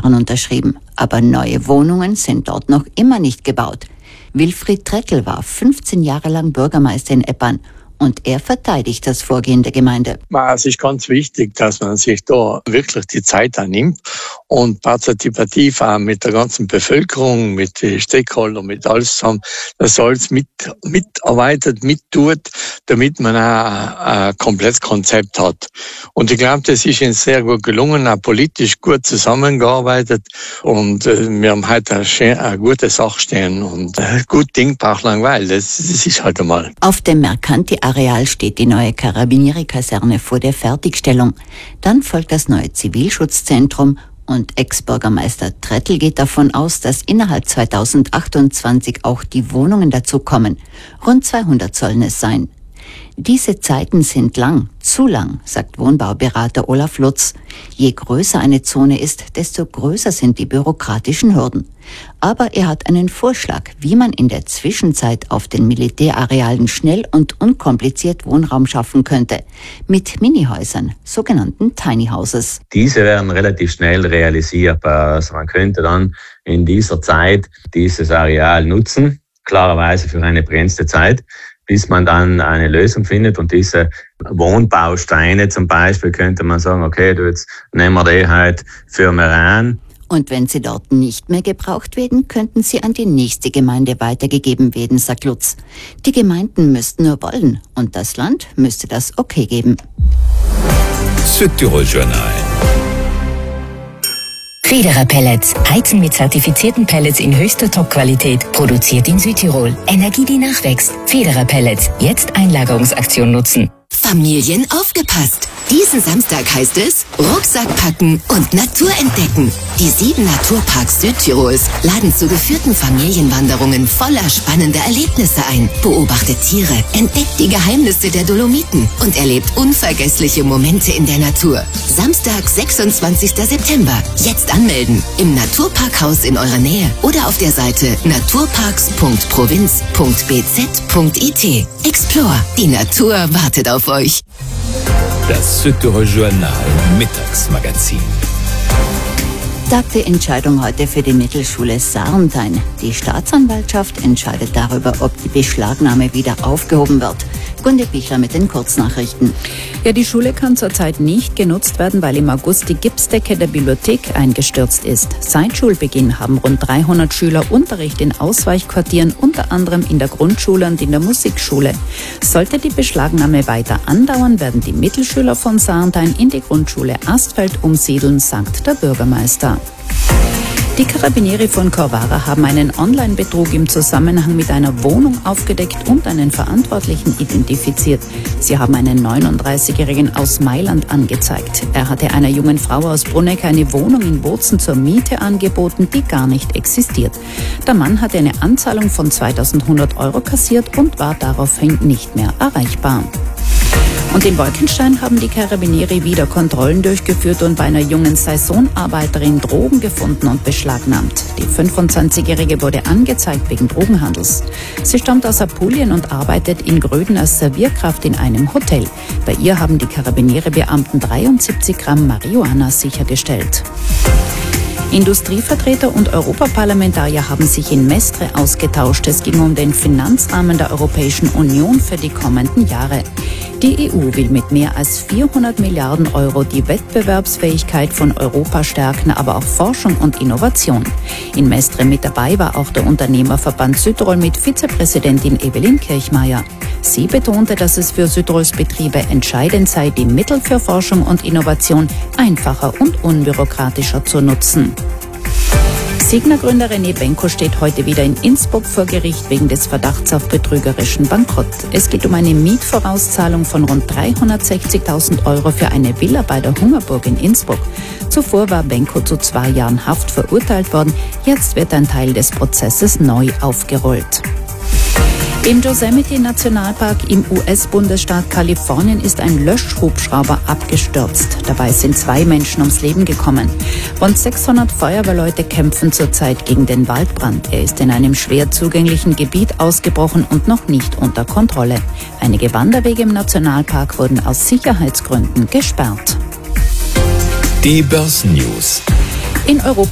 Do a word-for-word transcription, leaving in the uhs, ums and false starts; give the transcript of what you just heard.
Jahren unterschrieben. Aber neue Wohnungen sind dort noch immer nicht gebaut. Wilfried Trettl war fünfzehn Jahre lang Bürgermeister in Eppern. Und er verteidigt das Vorgehen der Gemeinde. Es ist ganz wichtig, dass man sich da wirklich die Zeit annimmt und partizipativ auch mit der ganzen Bevölkerung, mit den Stakeholdern, mit alles zusammen, dass alles mit, mitarbeitet, mittut, damit man auch ein komplettes Konzept hat. Und ich glaube, das ist uns sehr gut gelungen, auch politisch gut zusammengearbeitet und wir haben heute eine, schön, eine gute Sache stehen und ein gutes Ding braucht Langweil, das, das ist halt einmal. Auf dem Mercanti Areal steht die neue Carabinieri-Kaserne vor der Fertigstellung. Dann folgt das neue Zivilschutzzentrum und Ex-Bürgermeister Trettl geht davon aus, dass innerhalb zweitausendachtundzwanzig auch die Wohnungen dazu kommen. Rund zweihundert sollen es sein. Diese Zeiten sind lang, zu lang, sagt Wohnbauberater Olaf Lutz. Je größer eine Zone ist, desto größer sind die bürokratischen Hürden. Aber er hat einen Vorschlag, wie man in der Zwischenzeit auf den Militärarealen schnell und unkompliziert Wohnraum schaffen könnte. Mit Minihäusern, sogenannten Tiny Houses. Diese werden relativ schnell realisierbar. Also man könnte dann in dieser Zeit dieses Areal nutzen, klarerweise für eine begrenzte Zeit, bis man dann eine Lösung findet. Und diese Wohnbausteine zum Beispiel könnte man sagen, okay, du, jetzt nehmen wir die halt für Meran. Und wenn sie dort nicht mehr gebraucht werden, könnten sie an die nächste Gemeinde weitergegeben werden, sagt Lutz. Die Gemeinden müssten nur wollen und das Land müsste das okay geben. Südtirol Journal. Federer Pellets. Heizen mit zertifizierten Pellets in höchster Top-Qualität. Produziert in Südtirol. Energie, die nachwächst. Federer Pellets. Jetzt Einlagerungsaktion nutzen. Familien aufgepasst! Diesen Samstag heißt es Rucksack packen und Natur entdecken. Die sieben Naturparks Südtirols laden zu geführten Familienwanderungen voller spannender Erlebnisse ein. Beobachtet Tiere, entdeckt die Geheimnisse der Dolomiten und erlebt unvergessliche Momente in der Natur. Samstag, sechsundzwanzigster September. Jetzt anmelden. Im Naturparkhaus in eurer Nähe oder auf der Seite naturparks punkt provinz punkt b z punkt i t. Explore. Die Natur wartet auf euch. Das Südtirol Journal Mittagsmagazin. Tag der Entscheidung heute für die Mittelschule Sarntein. Die Staatsanwaltschaft entscheidet darüber, ob die Beschlagnahme wieder aufgehoben wird. Gunde Bichler mit den Kurznachrichten. Ja, die Schule kann zurzeit nicht genutzt werden, weil im August die Gipsdecke der Bibliothek eingestürzt ist. Seit Schulbeginn haben rund dreihundert Schüler Unterricht in Ausweichquartieren, unter anderem in der Grundschule und in der Musikschule. Sollte die Beschlagnahme weiter andauern, werden die Mittelschüler von Sarntein in die Grundschule Astfeld umsiedeln, sagt der Bürgermeister. Die Carabinieri von Corvara haben einen Online-Betrug im Zusammenhang mit einer Wohnung aufgedeckt und einen Verantwortlichen identifiziert. Sie haben einen neununddreißigjährigen aus Mailand angezeigt. Er hatte einer jungen Frau aus Brunegg eine Wohnung in Bozen zur Miete angeboten, die gar nicht existiert. Der Mann hatte eine Anzahlung von zweitausendeinhundert Euro kassiert und war daraufhin nicht mehr erreichbar. Und in Wolkenstein haben die Carabinieri wieder Kontrollen durchgeführt und bei einer jungen Saisonarbeiterin Drogen gefunden und beschlagnahmt. Die fünfundzwanzigjährige wurde angezeigt wegen Drogenhandels. Sie stammt aus Apulien und arbeitet in Gröden als Servierkraft in einem Hotel. Bei ihr haben die Carabinieri-Beamten dreiundsiebzig Gramm Marihuana sichergestellt. Industrievertreter und Europaparlamentarier haben sich in Mestre ausgetauscht. Es ging um den Finanzrahmen der Europäischen Union für die kommenden Jahre. Die E U will mit mehr als vierhundert Milliarden Euro die Wettbewerbsfähigkeit von Europa stärken, aber auch Forschung und Innovation. In Mestre mit dabei war auch der Unternehmerverband Südtirol mit Vizepräsidentin Evelyn Kirchmeier. Sie betonte, dass es für Südtirols Betriebe entscheidend sei, die Mittel für Forschung und Innovation einfacher und unbürokratischer zu nutzen. Signa-Gründer René Benko steht heute wieder in Innsbruck vor Gericht wegen des Verdachts auf betrügerischen Bankrott. Es geht um eine Mietvorauszahlung von rund dreihundertsechzigtausend Euro für eine Villa bei der Hungerburg in Innsbruck. Zuvor war Benko zu zwei Jahren Haft verurteilt worden. Jetzt wird ein Teil des Prozesses neu aufgerollt. Im Yosemite-Nationalpark im U S-Bundesstaat Kalifornien ist ein Löschhubschrauber abgestürzt. Dabei sind zwei Menschen ums Leben gekommen. Rund sechshundert Feuerwehrleute kämpfen zurzeit gegen den Waldbrand. Er ist in einem schwer zugänglichen Gebiet ausgebrochen und noch nicht unter Kontrolle. Einige Wanderwege im Nationalpark wurden aus Sicherheitsgründen gesperrt. Die Börsennews. In Europa